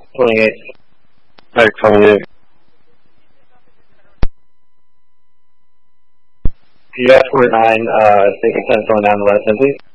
28. Medic 28. US 49, taking 10 going down the left, empty.